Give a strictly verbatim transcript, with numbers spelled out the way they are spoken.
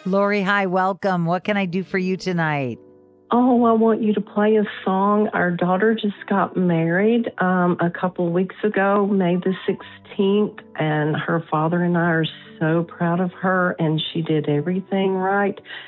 Lori, hi, welcome. What can I do for you tonight? Oh, I want you to play a song. Our daughter just got married um, a couple weeks ago, May the sixteenth, and her father and I are so proud of her, and she did everything right.